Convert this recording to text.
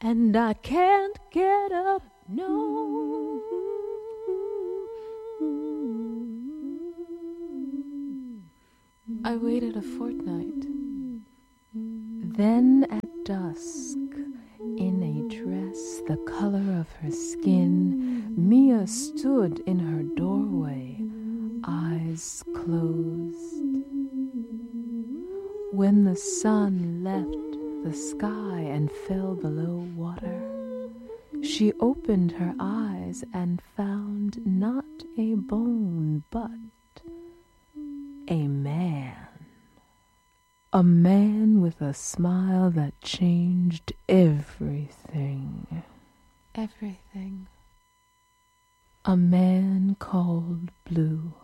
and I can't get up, no. I waited a fortnight. Then at dusk, in a dress the color of her skin, Mia stood in her doorway, eyes closed. When the sun left the sky and fell below water, she opened her eyes and found not a bone, but a man. A man with a smile that changed everything. Everything. A man called Blue.